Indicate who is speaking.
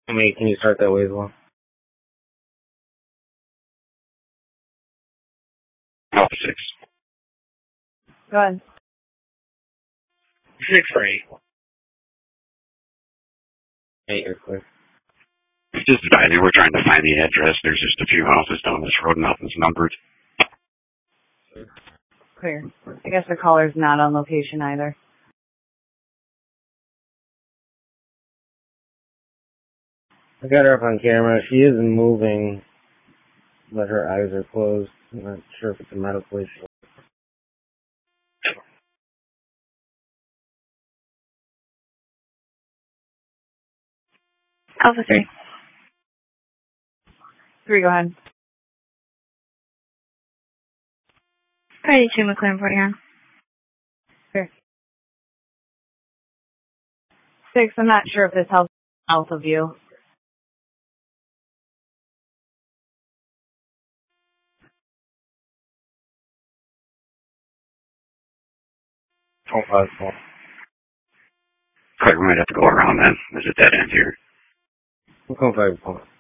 Speaker 1: Can you start that way as well?
Speaker 2: Alpha 6.
Speaker 3: Go ahead.
Speaker 1: 6 for 8. 8, you're clear.
Speaker 2: It's just divided. We're trying to find the address. There's just a few houses down this road, nothing's numbered.
Speaker 3: Clear. I guess the caller's not on location either.
Speaker 1: I got her up on camera. She isn't moving, but her eyes are closed. I'm not sure if it's a medical issue.
Speaker 4: Alpha 3.
Speaker 3: 3, go ahead.
Speaker 4: Priority 2, McLaren 49.
Speaker 3: Clear. 6, I'm not sure if this helps south of you.
Speaker 1: Oh, 5, 4.
Speaker 2: Craig, we might have to go around then. There's a dead end here.
Speaker 1: We'll come 5, 4.